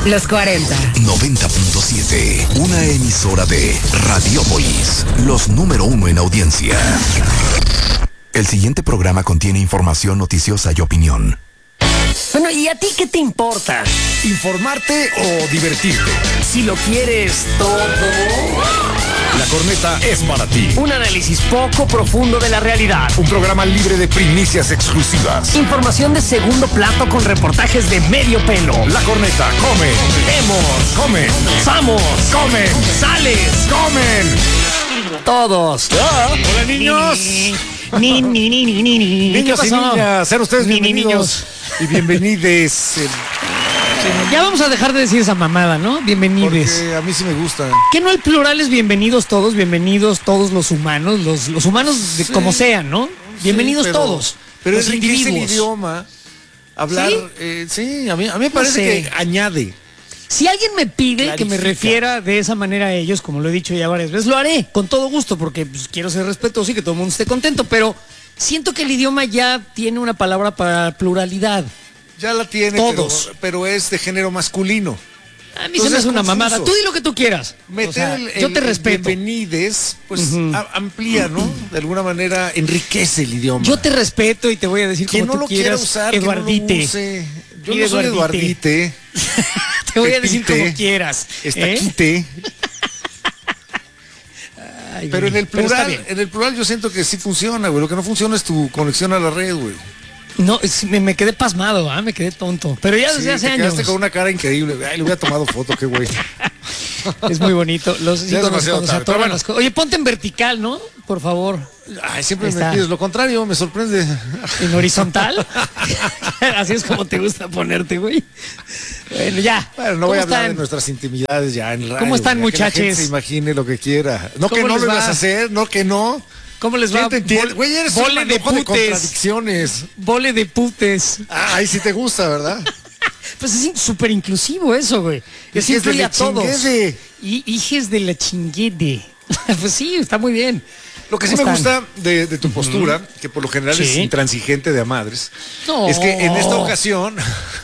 Los 40. 90.7. Una emisora de Radiópolis. Los número uno en audiencia. El siguiente programa contiene información noticiosa y opinión. Bueno, ¿y a ti qué te importa? ¿Informarte o divertirte? Si lo quieres todo. La corneta es para ti. Un análisis poco profundo de la realidad. Un programa libre de primicias exclusivas. Información de segundo plato con reportajes de medio pelo. La corneta come. Vemos. Comen. Vamos. Comen. Sales. Comen. Todos. Hola, niños. Niños y niñas, sean ustedes bienvenidos y bienvenides. Ya vamos a dejar de decir esa mamada, ¿no? Bienvenides. Porque a mí sí me gusta. ¿Qué no el plural es bienvenidos todos los humanos, los humanos de como sean, ¿no? Bienvenidos pero, todos. Pero los es individuos. el idioma. Hablar, sí, a mí me parece que añade. Si alguien me pide Clarifica. que me refiera de esa manera a ellos, como lo he dicho ya varias veces, lo haré con todo gusto, porque pues, quiero ser respetuoso y que todo el mundo esté contento, pero siento que el idioma ya tiene una palabra para pluralidad. Ya la tiene, Todos. pero es de género masculino. A mí se me hace una confuso. mamada. Tú di lo que tú quieras. Meter O sea, yo te respeto. bienvenides, pues amplía, ¿no? De alguna manera enriquece el idioma. Yo te respeto y te voy a decir Quien como no tú lo quiera quieras, usar, Eduardite. que no lo use. Yo Mira, no soy Eduardite. Te voy a decir Pepite, como quieras. Estaquite. Ay, Pero güey, está bien. en el plural yo siento que sí funciona, güey. Lo que no funciona es tu conexión a la red, güey. No, me quedé pasmado, me quedé tonto. Pero ya desde Sí, hace te años. quedaste con una cara increíble. Ay, le hubiera tomado foto, qué güey. Es muy bonito. Los Ya es cuando demasiado se tarde, atoran pero bueno. las cosas. Oye, ponte en vertical, ¿no? Por favor. Ay, siempre Ahí me está. pides lo contrario, me sorprende. ¿En horizontal? Así es como te gusta ponerte, güey. Bueno, ya. Bueno, no voy a ¿Cómo hablar de están? nuestras intimidades ya en radio. ¿Cómo están, ya que la gente muchachos? se imagine lo que quiera. No que ¿Cómo no les lo va? ibas a hacer, no que no. ¿Cómo les va? ¿Quién te entiende? Güey, eres un Vole de manojo de putes. contradicciones. Vole de putes. Ay, sí te gusta, ¿verdad? Pues es súper inclusivo eso, güey. Es Hijes de incluye la a todos. chinguede. Y hijes de la chinguede. Pues sí, está muy bien. Lo que sí me ¿Cómo gusta de tu postura, que por lo general es Sí. intransigente de a madres, No. es que en esta ocasión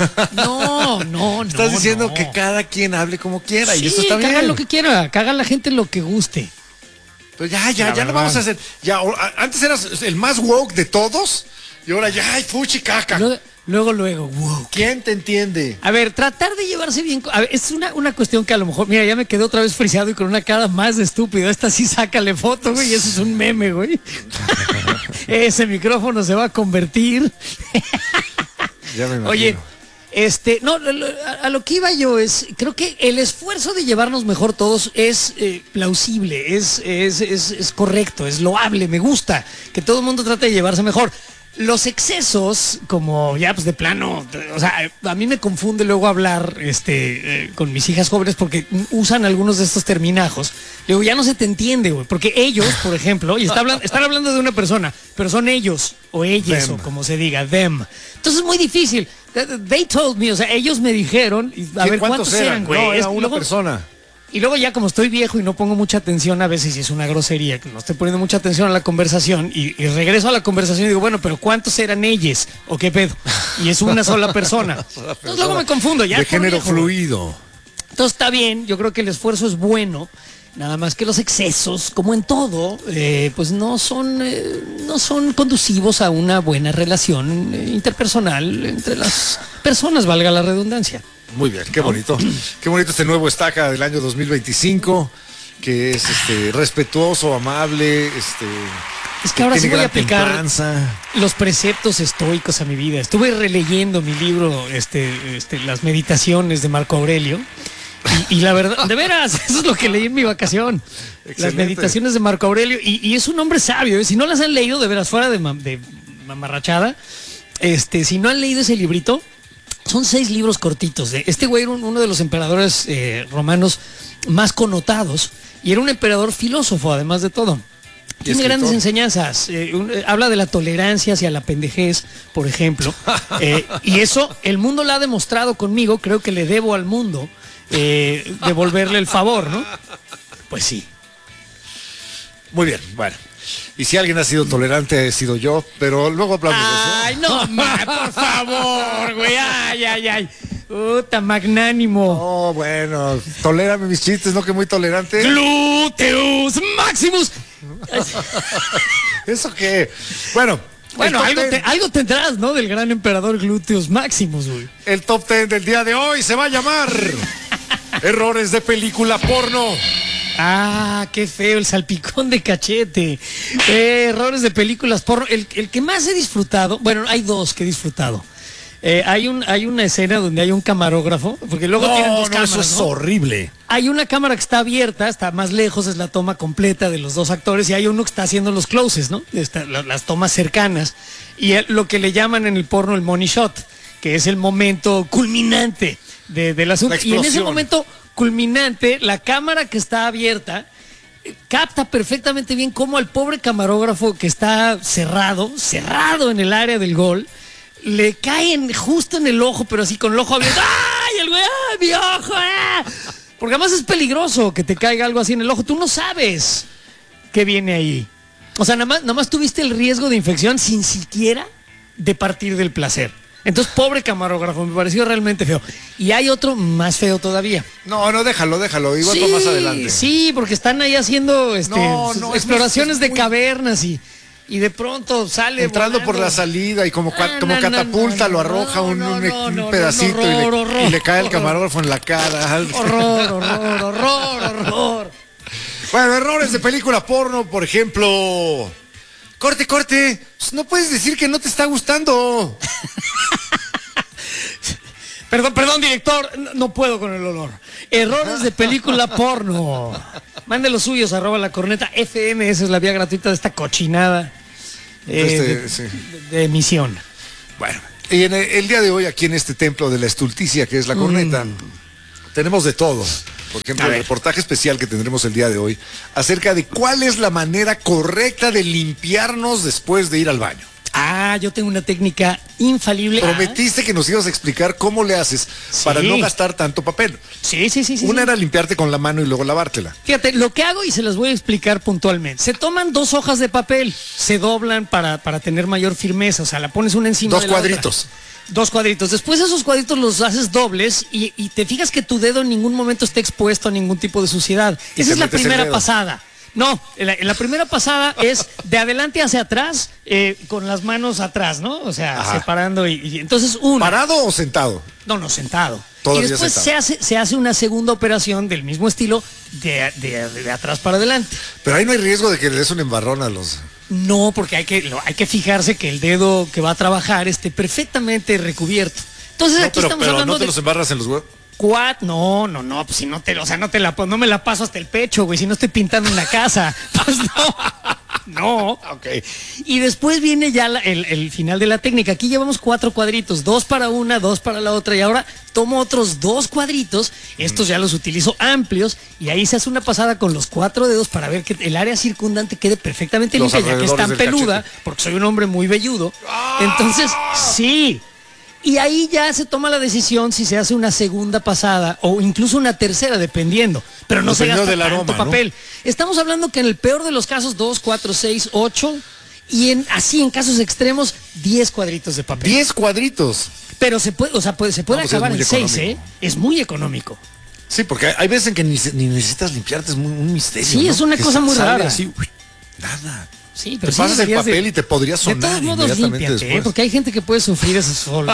No. estás diciendo no. que cada quien hable como quiera y Sí, eso está que haga bien. lo que quiera, que haga la gente lo que guste. Pero ya La no verdad. vamos a hacer. Ya, antes eras el más woke de todos y ahora ya, ay, fuchi caca. Luego, wow. ¿Quién te entiende? A ver, tratar de llevarse bien. A ver, es una cuestión que a lo mejor, mira, ya me quedé otra vez friseado y con una cara más de estúpido. Esta sí sácale foto, güey, eso es un meme, güey. Ese micrófono se va a convertir. Ya me imagino. Oye, no, a lo que iba yo es, creo que el esfuerzo de llevarnos mejor todos es plausible, es correcto, es loable, me gusta que todo el mundo trate de llevarse mejor. Los excesos, como ya pues de plano, o sea, a mí me confunde luego hablar con mis hijas jóvenes porque usan algunos de estos terminajos. Luego ya no se te entiende, güey, porque ellos, por ejemplo, y están hablando de una persona, pero son ellos o ellas Them. o como se diga, them. Entonces es muy difícil. They told me, o sea, ellos me dijeron, a ver cuántos eran, güey. No, era Y una luego- persona. y luego ya como estoy viejo y no pongo mucha atención, a veces si es una grosería, que no estoy poniendo mucha atención a la conversación y regreso a la conversación y digo, bueno, pero ¿cuántos eran ellos? ¿O qué pedo? Y es una sola persona. Entonces luego me confundo, ya. De por género viejo, güey. fluido. Entonces está bien, yo creo que el esfuerzo es bueno, nada más que los excesos, como en todo, pues no son conducivos a una buena relación interpersonal entre las personas, valga la redundancia. Muy bien, qué bonito. Qué bonito este nuevo estaca del año 2025, que es respetuoso, amable, Es que ahora sí tiene voy a gran aplicar templanza. los preceptos estoicos a mi vida. Estuve releyendo mi libro, las meditaciones de Marco Aurelio. Y la verdad, de veras, eso es lo que leí en mi vacación. Las Excelente. meditaciones de Marco Aurelio. Y es un hombre sabio. Si no las han leído, de veras, fuera de mamarrachada, si no han leído ese librito, son 6 libros cortitos. Este güey era uno de los emperadores romanos más connotados y era un emperador filósofo, además de todo. Tiene grandes enseñanzas. Habla de la tolerancia hacia la pendejez, por ejemplo. Y eso, el mundo lo ha demostrado conmigo. Creo que le debo al mundo devolverle el favor, ¿no? Pues sí. Muy bien, bueno. Y si alguien ha sido tolerante, he sido yo, pero luego hablamos de eso. Ay, no, por favor, güey. Ay. Puta, magnánimo. Oh, bueno, tolérame mis chistes, ¿no? Que muy tolerante. Gluteus Maximus. ¿Eso qué? Bueno, Algo tendrás, ¿no? Del gran emperador Gluteus Maximus, güey. el top 10 del día de hoy se va a llamar Errores de película porno. Ah, qué feo, el salpicón de cachete. Errores de películas porno. El que más he disfrutado, bueno, hay dos que he disfrutado. Hay una escena donde hay un camarógrafo, porque luego tienen dos cámaras, eso es ¿no? horrible. Hay una cámara que está abierta, está más lejos, es la toma completa de los dos actores, y hay uno que está haciendo los closes, ¿no? Las tomas cercanas. Y lo que le llaman en el porno el money shot, que es el momento culminante del asunto. Y en ese momento culminante, la cámara que está abierta capta perfectamente bien cómo al pobre camarógrafo que está cerrado en el área del gol, le caen justo en el ojo, pero así con el ojo abierto. ¡Ay, el güey! ¡Ay, mi ojo! ¡Ah! Porque además es peligroso que te caiga algo así en el ojo. Tú no sabes qué viene ahí. O sea, nada más tuviste el riesgo de infección sin siquiera de partir del placer. Entonces, pobre camarógrafo, me pareció realmente feo. Y hay otro más feo todavía. No, déjalo. Igual sí, para más adelante. Sí, porque están ahí haciendo exploraciones de cavernas y de pronto sale entrando volando por la salida y como catapulta lo arroja un pedacito y le cae el camarógrafo en la cara. Horror. Bueno, errores de película porno, por ejemplo. Corte. No puedes decir que no te está gustando. Perdón, director, no puedo con el olor. Errores de película porno. Mande los suyos, @lacorneta.fm, esa es la vía gratuita de esta cochinada de emisión. Bueno, y en el día de hoy, aquí en este templo de la estulticia que es La Corneta, tenemos de todo. Por ejemplo, el reportaje especial que tendremos el día de hoy acerca de cuál es la manera correcta de limpiarnos después de ir al baño. Yo tengo una técnica infalible. Prometiste que nos ibas a explicar cómo le haces para no gastar tanto papel. Sí. Una era limpiarte con la mano y luego lavártela. Fíjate, lo que hago y se las voy a explicar puntualmente. Se toman 2 hojas de papel, se doblan para tener mayor firmeza. O sea, la pones una encima de la otra. 2 cuadritos. Después esos cuadritos los haces dobles y te fijas que tu dedo en ningún momento esté expuesto a ningún tipo de suciedad. Esa es la primera pasada. No, en la primera pasada es de adelante hacia atrás, con las manos atrás, ¿no? O sea, separando y entonces uno. ¿Parado o sentado? No, sentado. Todavía y después se hace una segunda operación del mismo estilo de atrás para adelante. Pero ahí no hay riesgo de que le des un embarrón a los... No, porque hay que fijarse que el dedo que va a trabajar esté perfectamente recubierto. Entonces aquí estamos hablando ¿no te los embarras en los huevos? No, pues si no no me la paso hasta el pecho, güey, si no estoy pintando una casa. Pues no. Ok. Y después viene ya el final de la técnica. Aquí llevamos 4 cuadritos, 2 para una, 2 para la otra, y ahora tomo otros 2 cuadritos, estos ya los utilizo amplios, y ahí se hace una pasada con los 4 dedos para ver que el área circundante quede perfectamente limpia, ya que es tan peluda, porque soy un hombre muy velludo. Entonces, sí. Y ahí ya se toma la decisión si se hace una segunda pasada o incluso una tercera, dependiendo. Pero no se gasta tanto papel. ¿No? Estamos hablando que en el peor de los casos, 2, 4, 6, 8 y en casos extremos, 10 cuadritos de papel. 10 cuadritos. Pero se puede acabar en 6, ¿eh? Es muy económico. Sí, porque hay veces en que ni necesitas limpiarte, es un misterio. Sí, ¿no? Es una cosa muy rara. Así, nada. Sí, pero te pasas el papel y te podría sonar. De todos modos, límpiate, porque hay gente que puede sufrir eso solo.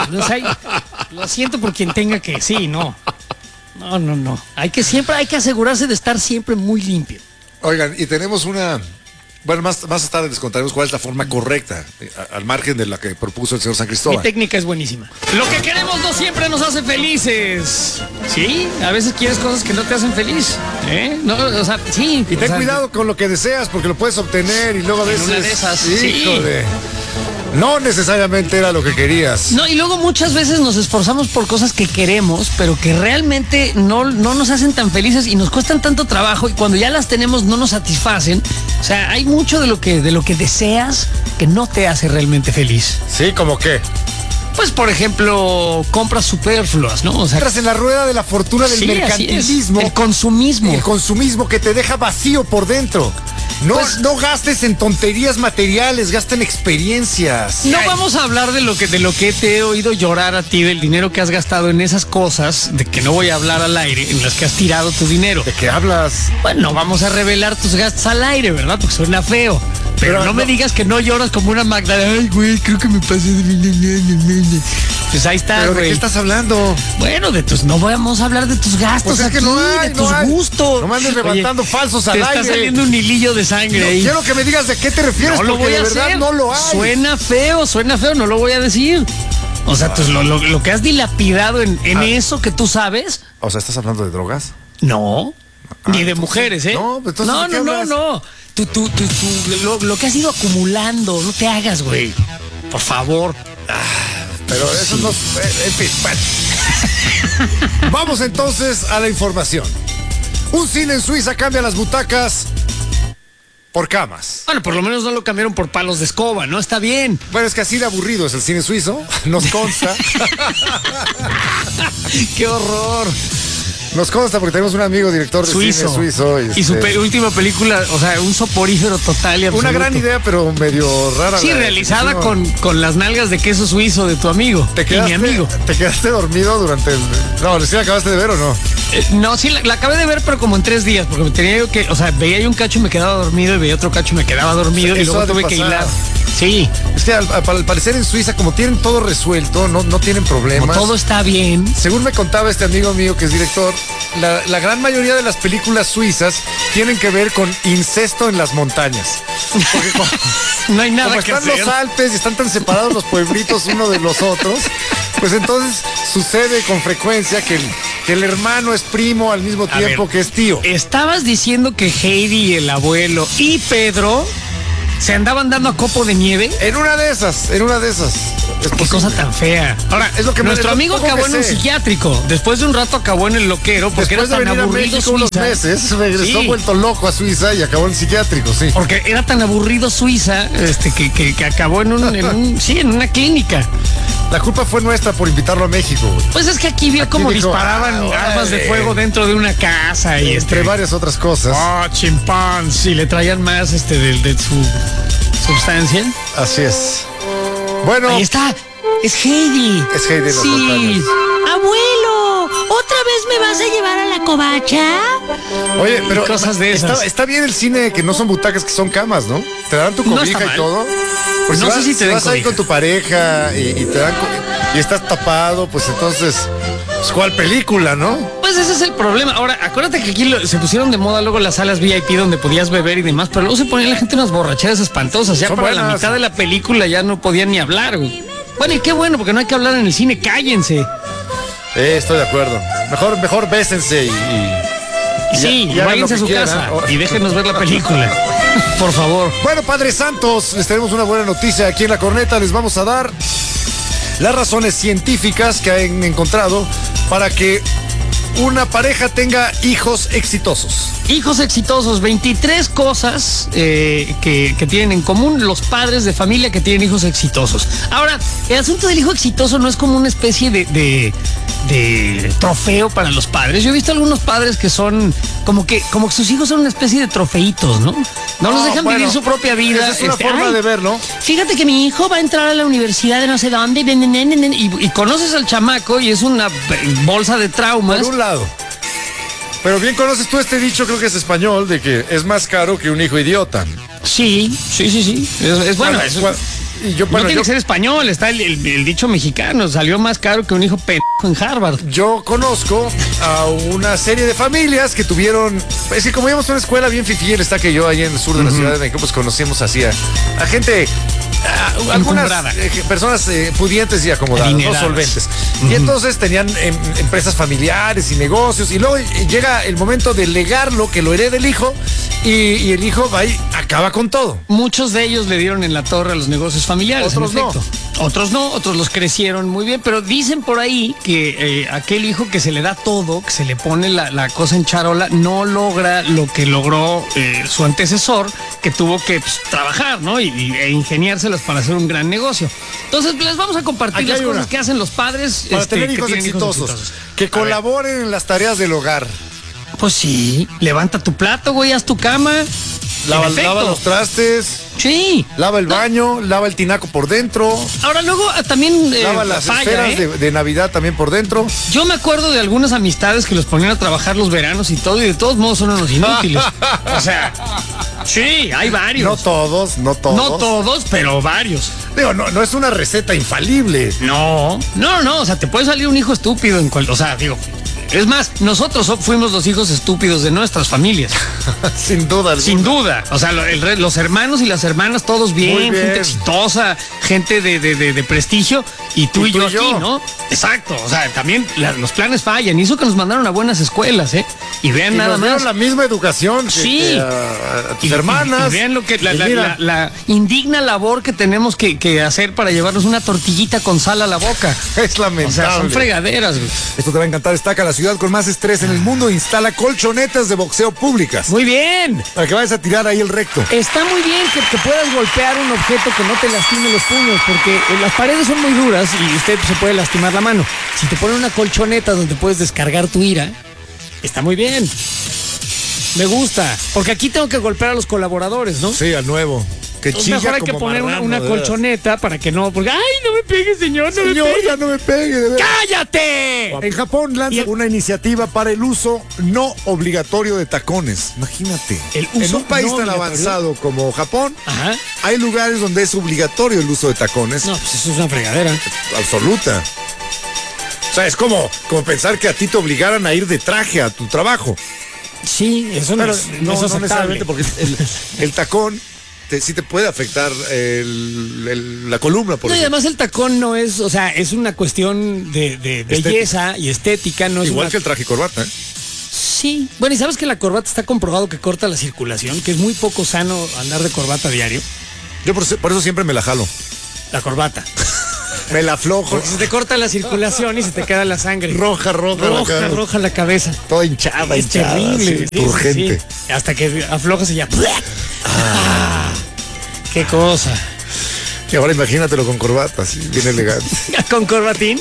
Lo siento por quien tenga que, no. Siempre hay que asegurarse de estar siempre muy limpio. Oigan, y tenemos una... Bueno, más tarde les contaremos cuál es la forma correcta, al margen de la que propuso el señor San Cristóbal. Mi técnica es buenísima. Lo que queremos no siempre nos hace felices. Sí, a veces quieres cosas que no te hacen feliz. No, o sea, sí. Y ten cuidado con lo que deseas, porque lo puedes obtener y luego a veces... Una de esas, híjole, no necesariamente era lo que querías. No, y luego muchas veces nos esforzamos por cosas que queremos, pero que realmente no nos hacen tan felices y nos cuestan tanto trabajo, y cuando ya las tenemos no nos satisfacen. O sea, hay mucho de lo que deseas que no te hace realmente feliz. Sí, ¿cómo qué? Pues, por ejemplo, compras superfluas, ¿no? O sea, entras en la rueda de la fortuna del mercantilismo. El consumismo. El consumismo que te deja vacío por dentro. No gastes en tonterías materiales, gasta en experiencias. No vamos a hablar de lo que te he oído llorar a ti, del dinero que has gastado en esas cosas, de que no voy a hablar al aire, en las que has tirado tu dinero. ¿De qué hablas? Bueno, no vamos a revelar tus gastos al aire, ¿verdad? Porque suena feo. Pero no me digas que no lloras como una Magdalena. Ay, güey, creo que me pasé de mi. Pues ahí está, ¿Pero güey. de qué estás hablando? Bueno, no vamos a hablar de tus gastos Pues es aquí, que no hay, de tus gustos. No me andes levantando falsos al aire. Te está saliendo un hilillo de sangre ahí. Quiero que me digas de qué te refieres, No lo porque voy a de verdad hacer. no lo hay. Suena feo, no lo voy a decir. O sea, pues lo que has dilapidado en eso que tú sabes. O sea, ¿estás hablando de drogas? No. Ni de mujeres, ¿eh? No, pues entonces, ¿de qué hablas? No. Lo que has ido acumulando, no te hagas, güey. Por favor. Pero eso no... En fin, bueno. Vamos entonces a la información. Un cine en Suiza cambia las butacas por camas. Bueno, por lo menos no lo cambiaron por palos de escoba, ¿no? Está bien. Bueno, es que así de aburrido es el cine suizo, nos consta. ¡Qué horror! Nos consta porque tenemos un amigo director de cine suizo. Y su última película, o sea, un soporífero total y absoluto. Una gran idea, pero medio rara. Sí, realizada con las nalgas de queso suizo de tu amigo. Y mi amigo. ¿Te quedaste dormido durante el...? No, ¿sí la acabaste de ver o no? No, sí, la acabé de ver, pero como en 3 días, porque tenía yo que, o sea, veía yo un cacho y me quedaba dormido, y veía otro cacho y me quedaba dormido, y luego tuve que hilar. Sí. Es que al parecer en Suiza, como tienen todo resuelto, no tienen problemas. Como todo está bien. Según me contaba este amigo mío que es director, la gran mayoría de las películas suizas tienen que ver con incesto en las montañas. Porque no hay nada como que están hacer. los Alpes y están tan separados los pueblitos uno de los otros, pues entonces sucede con frecuencia que el hermano es primo al mismo tiempo que es tío. Estabas diciendo que Heidi, el abuelo y Pedro se andaban dando a copo de nieve. En una de esas. Qué cosa tan fea. Ahora, es lo que nuestro amigo acabó en un psiquiátrico. Después de un rato acabó en el loquero porque después era tan de venir aburrido a México unos meses, regresó vuelto loco a Suiza y acabó en el psiquiátrico, sí. Porque era tan aburrido Suiza, que acabó en una clínica. La culpa fue nuestra por invitarlo a México. Pues es que aquí vio cómo disparaban armas de fuego dentro de una casa y entre varias otras cosas. Chimpán, y le traían más de su sustancia. Así es. Bueno. Ahí está. Es Heidi. Es Heidi en las montañas. Abuelo, ¿otra vez me vas a llevar a la covacha? Oye, pero cosas de esas. Está bien el cine que no son butacas, que son camas, ¿no? Te dan tu cobija y todo. Pues no sé si te dan vas ahí con tu pareja y te dan y estás tapado, pues entonces, pues, ¿cuál película, no? Pues ese es el problema. Ahora, acuérdate que aquí se pusieron de moda luego las salas VIP donde podías beber y demás, pero luego se ponía la gente unas borracheras espantosas. Ya son para buenas. la mitad de la película ya no podían ni hablar, güey. Bueno, y qué bueno, porque no hay que hablar en el cine, cállense. Estoy de acuerdo. Mejor bésense Sí, váyanse a su casa y déjenos ver la película. Por favor. Bueno, Padre Santos, les tenemos una buena noticia aquí en La Corneta. Les vamos a dar las razones científicas que han encontrado para que una pareja tenga hijos exitosos. Hijos exitosos, 23 cosas que tienen en común los padres de familia que tienen hijos exitosos. Ahora, el asunto del hijo exitoso no es como una especie de trofeo para los padres. Yo he visto algunos padres que son como que sus hijos son una especie de trofeitos, ¿no? No los dejan vivir su propia vida. Esa es una forma de verlo. Fíjate que mi hijo va a entrar a la universidad de no sé dónde y conoces al chamaco y es una bolsa de traumas. Por un lado. Pero bien conoces tú este dicho, creo que es español, de que es más caro que un hijo idiota. Sí. Es bueno. No tiene que ser español, está el dicho mexicano, salió más caro que un hijo pendejo en Harvard. Yo conozco a una serie de familias que tuvieron, es que como íbamos a una escuela bien fifí, está que yo ahí en el sur de la Ciudad de México, pues conocimos así a gente, algunas personas pudientes y acomodadas, no solventes. Y entonces tenían empresas familiares y negocios, y luego llega el momento de legarlo, que lo herede el hijo, y el hijo va y acaba con todo. Muchos de ellos le dieron en la torre a los negocios familiares. Otros no. Otros los crecieron muy bien, pero dicen por ahí que aquel hijo que se le da todo, que se le pone la cosa en charola, no logra lo que logró su antecesor, que tuvo que trabajar, ¿no? E ingeniárselas para hacer un gran negocio. Entonces, les vamos a compartir las cosas que hacen los padres para tener hijos exitosos, que colaboren en las tareas del hogar. Pues sí, levanta tu plato, güey, haz tu cama. Lava los trastes. Sí. Lava el baño, lava el tinaco por dentro. Ahora luego también lava las esferas de Navidad también por dentro. Yo me acuerdo de algunas amistades que los ponían a trabajar los veranos y todo, y de todos modos son unos inútiles. O sea, sí, hay varios. No todos. No todos, pero varios. Digo, no es una receta infalible. No, o sea, te puede salir un hijo estúpido o sea, digo, es más, nosotros fuimos los hijos estúpidos de nuestras familias. Sin duda alguna. Sin duda. O sea, los hermanos y las hermanas, todos bien, gente exitosa, gente de prestigio, y tú y yo aquí, ¿no? Exacto. O sea, también los planes fallan. Y eso que nos mandaron a buenas escuelas, ¿eh? Y vean nada más. La misma educación que a tus hermanas. Y vean lo que la indigna labor que tenemos que hacer para llevarnos una tortillita con sal a la boca. Es lamentable. O sea, son fregaderas, güey. Esto te va a encantar. Destaca la ciudad con más estrés en el mundo. Instala colchonetas de boxeo públicas. Muy bien. Para que vayas a tirar ahí el recto. Está muy bien que puedas golpear un objeto que no te lastime los puños, porque las paredes son muy duras y usted se puede lastimar la mano. Si te ponen una colchoneta donde puedes descargar tu ira, está muy bien. Me gusta. Porque aquí tengo que golpear a los colaboradores, ¿no? Sí, al nuevo. Que chilla mejor hay que poner una colchoneta para que no. Porque, ¡ay, no me pegue, señor! Ya no me pegue, de verdad. ¡Cállate! En Japón lanza una iniciativa para el uso no obligatorio de tacones. Imagínate. En un país tan avanzado como Japón, hay lugares donde es obligatorio el uso de tacones. No, pues eso es una fregadera. Absoluta. O sea, es como pensar que a ti te obligaran a ir de traje a tu trabajo. Sí, eso no es necesariamente, porque el tacón sí te puede afectar la columna. Y además el tacón no es, o sea, es una cuestión de belleza y estética. No Igual es que el traje y corbata, ¿eh? Sí. Bueno, y sabes que la corbata está comprobado que corta la circulación, que es muy poco sano andar de corbata diario. Yo por eso siempre me la jalo. La corbata. Me la aflojo. Porque se te corta la circulación y se te queda la sangre. Roja la cabeza. Toda hinchada. Terrible. Sí, urgente. Sí. Hasta que aflojas y ya. Qué cosa. Y ahora imagínatelo con corbata, así, bien elegante. ¿Con corbatín?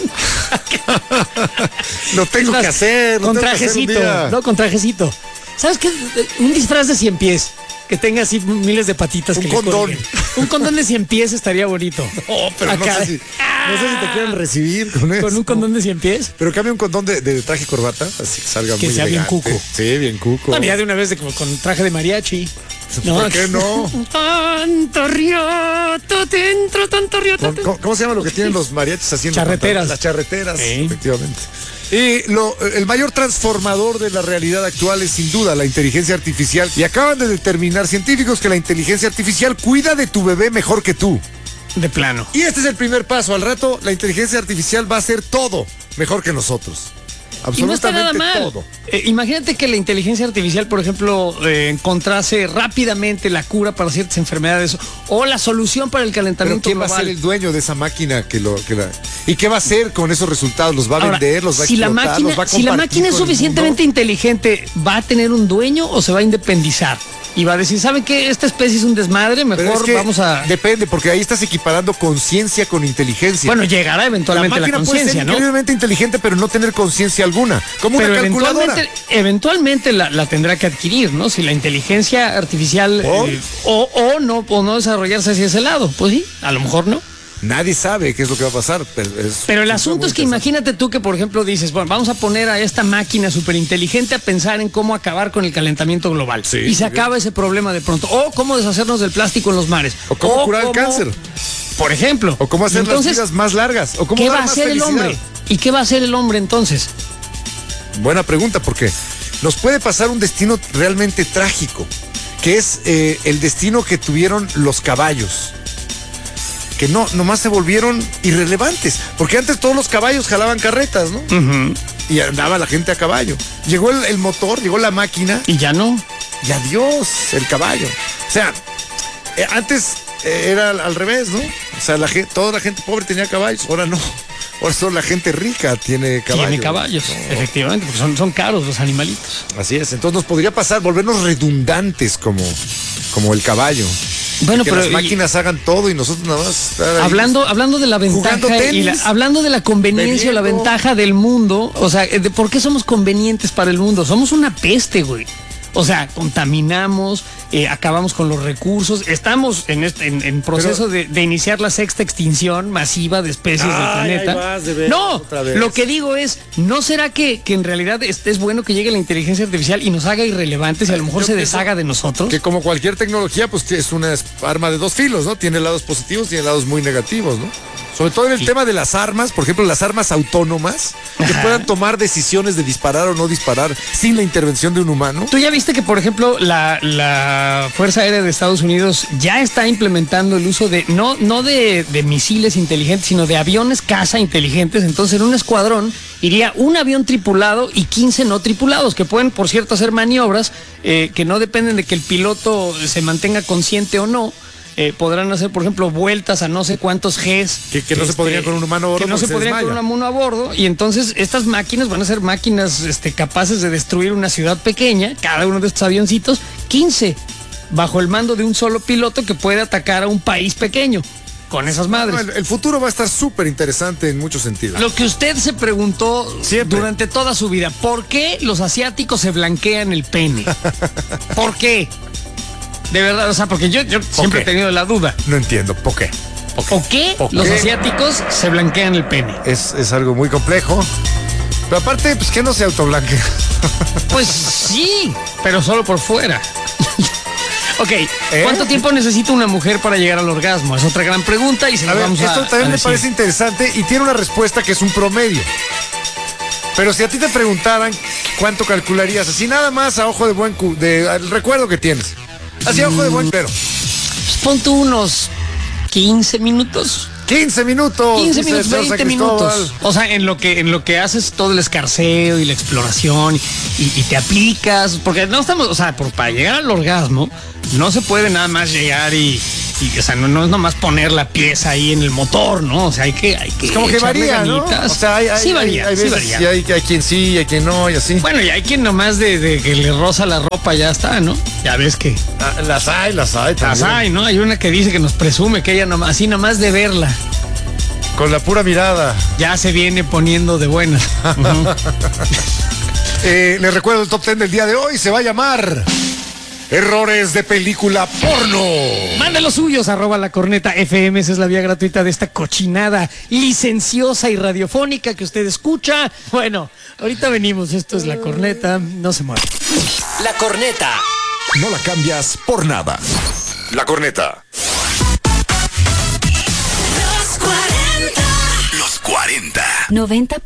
Lo tengo que hacer. Con trajecito. No, con trajecito. ¿Sabes qué? Un disfraz de 100 pies. Que tenga así miles de patitas. Un condón. Un condón de 100 pies estaría bonito. No, pero acá. No sé si te quieren recibir con eso. ¿Con un condón de 100 pies? Pero cambia un condón de traje y corbata, así que salga muy elegante. Bien cuco. Sí, bien cuco. Bueno, ya de una vez con traje de mariachi. No, ¿por qué no? Tanto rioto dentro, tanto rioto. ¿Cómo se llama lo que tienen los mariachis haciendo? Charreteras. Las charreteras, efectivamente. Y el mayor transformador de la realidad actual es sin duda la inteligencia artificial. Y acaban de determinar científicos que la inteligencia artificial cuida de tu bebé mejor que tú. De plano. Y este es el primer paso. Al rato la inteligencia artificial va a hacer todo mejor que nosotros. Absolutamente y no está nada mal. Todo. Imagínate que la inteligencia artificial, por ejemplo, encontrase rápidamente la cura para ciertas enfermedades o la solución para el calentamiento global. ¿Quién va a ser el dueño de esa máquina y qué va a hacer con esos resultados? ¿Los va a vender? ¿Los va a explotar? ¿Los va a compartir? Si la máquina es suficientemente inteligente, ¿va a tener un dueño o se va a independizar? Y va a decir, ¿saben qué? Esta especie es un desmadre, mejor vamos a... Depende, porque ahí estás equiparando conciencia con inteligencia. Bueno, llegará eventualmente la conciencia, ¿no? puede ser increíblemente inteligente, pero no tener conciencia alguna, como una calculadora. Eventualmente la tendrá que adquirir, ¿no? Si la inteligencia artificial o no desarrollarse hacia ese lado, pues sí, a lo mejor no. Nadie sabe qué es lo que va a pasar. Pero el asunto es que imagínate tú que, por ejemplo, dices, bueno, vamos a poner a esta máquina súper inteligente a pensar en cómo acabar con el calentamiento global. Sí, y se acaba ese problema de pronto. O cómo deshacernos del plástico en los mares. O cómo curar el cáncer. Por ejemplo. O cómo hacer las vidas más largas. O cómo ¿qué va a hacer el hombre? ¿Y qué va a hacer el hombre entonces? Buena pregunta, porque nos puede pasar un destino realmente trágico, que es el destino que tuvieron los caballos. Que nomás se volvieron irrelevantes, porque antes todos los caballos jalaban carretas, ¿no? Y andaba la gente a caballo. Llegó el motor, llegó la máquina. Y ya no. Y adiós, el caballo. O sea, antes era al revés, ¿no? O sea, toda la gente pobre tenía caballos, ahora no. Ahora solo la gente rica tiene caballos. Tiene caballos, efectivamente, porque son caros los animalitos. Así es, entonces nos podría pasar, volvernos redundantes como el caballo. Bueno, que pero las máquinas hagan todo y nosotros nada más hablando de la ventaja y hablando de la conveniencia o la ventaja del mundo, o sea, ¿por qué somos convenientes para el mundo? Somos una peste, güey. O sea, contaminamos, acabamos con los recursos. Estamos en proceso de iniciar la sexta extinción masiva de especies del planeta. Ahí vas, de veras, No, otra vez. lo que digo es, ¿no será que en realidad es bueno que llegue la inteligencia artificial y nos haga irrelevantes y a lo mejor Yo se pienso deshaga de nosotros? Que como cualquier tecnología, pues es una arma de dos filos, ¿no? Tiene lados positivos, tiene lados muy negativos, ¿no? Sobre todo en el tema de las armas, por ejemplo, las armas autónomas, que puedan tomar decisiones de disparar o no disparar sin la intervención de un humano. ¿Tú ya viste que, por ejemplo, la Fuerza Aérea de Estados Unidos ya está implementando el uso de, no de misiles inteligentes, sino de aviones caza inteligentes? Entonces, en un escuadrón iría un avión tripulado y 15 no tripulados, que pueden, por cierto, hacer maniobras que no dependen de que el piloto se mantenga consciente o no. Podrán hacer, por ejemplo, vueltas a no sé cuántos Gs. Que no se podrían con un humano a bordo. Que no se porque podrían con un desmaya. humano a bordo. Y entonces estas máquinas van a ser máquinas capaces de destruir una ciudad pequeña, cada uno de estos avioncitos, 15, bajo el mando de un solo piloto que puede atacar a un país pequeño. Con esas madres. No, el futuro va a estar súper interesante en muchos sentidos. Lo que usted se preguntó Siempre. durante toda su vida, ¿por qué los asiáticos se blanquean el pene? ¿Por qué? De verdad, o sea, porque yo siempre he tenido la duda. No entiendo, ¿por qué? ¿Por qué ¿Por los qué? asiáticos se blanquean el pene? Es algo muy complejo. Pero aparte, pues que no se autoblanque. Pues sí, pero solo por fuera. Ok, ¿cuánto tiempo necesita una mujer para llegar al orgasmo? Es otra gran pregunta y se A la ver, vamos esto a también me decir. parece interesante y tiene una respuesta que es un promedio. Pero si a ti te preguntaran cuánto calcularías, así nada más a ojo de buen el recuerdo que tienes. Así a ojo de buen pero. Pues pon tú unos 15 minutos. 15 minutos. 15 dice minutos, el señor 20 San minutos. Cristóbal. O sea, en lo que haces todo el escarceo y la exploración y te aplicas, porque no estamos, o sea, para llegar al orgasmo no se puede nada más llegar y o sea, no es nomás poner la pieza ahí en el motor, ¿no? O sea, hay que Es como que echarle varía, ¿no? ganitas. O sea, sí varía, hay sí veces, varía. y hay quien sí, hay quien no, y así. Bueno, y hay quien nomás de que le roza la ropa ya está, ¿no? Ya ves que Ah, las hay las también. hay, ¿no? Hay una que dice que nos presume que ella nomás, así nomás de verla, Con la pura mirada. ya se viene poniendo de buena. Ujú. Les recuerdo el top 10 del día de hoy. Se va a llamar Errores de película porno. Mande los suyos, @lacorneta_FM, esa es la vía gratuita de esta cochinada licenciosa y radiofónica que usted escucha. Bueno, ahorita venimos, esto es La Corneta, no se mueva. La corneta. No la cambias por nada. La corneta. Los 40. Los 40. 90.